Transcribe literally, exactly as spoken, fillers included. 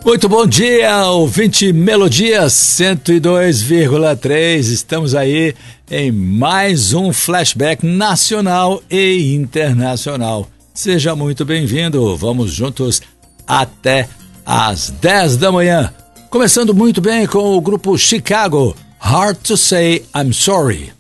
Muito bom dia, ouvinte Melodia cento e dois vírgula três. Estamos aí em mais um flashback nacional e internacional. Seja muito bem-vindo. Vamos juntos até às dez da manhã. Começando muito bem com o grupo Chicago, Hard to Say I'm Sorry.